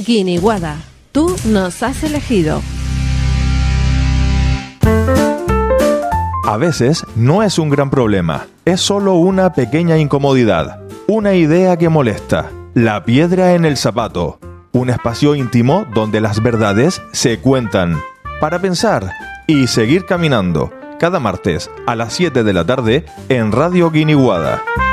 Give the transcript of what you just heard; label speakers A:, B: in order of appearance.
A: Guiniguada, tú nos has elegido.
B: A veces no es un gran problema, es solo una pequeña incomodidad, una idea que molesta, la piedra en el zapato, un espacio íntimo donde las verdades se cuentan, para pensar y seguir caminando, cada martes a las 7 de la tarde en Radio Guiniguada.